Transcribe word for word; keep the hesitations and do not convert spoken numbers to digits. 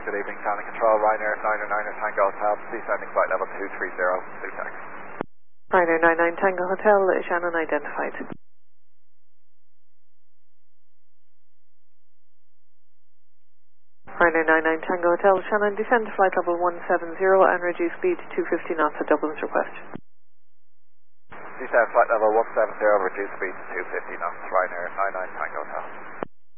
good evening, Shannon Control, Ryanair nine nine Tango Hotel, descending flight level two three zero, blue tax. Ryanair nine nine Tango Hotel, Shannon identified. Ryanair nine nine Tango Hotel, Shannon, descend to flight level one seven zero and reduce speed to two fifty knots at Dublin's request. Descend flight level one seven zero, reduce speed to two fifty knots, Ryanair nine nine Tango Hotel.